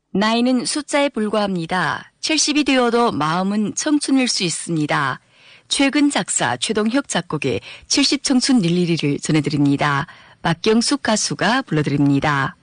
나이는 숫자에 불과합니다. 70이 되어도 마음은 청춘일 수 있습니다. 최근 작사 최동혁 작곡의 70청춘 릴리리를 전해드립니다. 박경숙 가수가 불러드립니다.